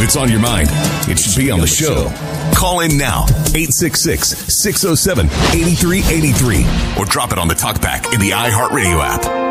it's on your mind, it should be on the show. Call in now, 866-607-8383, or drop it on the talkback in the iHeartRadio app.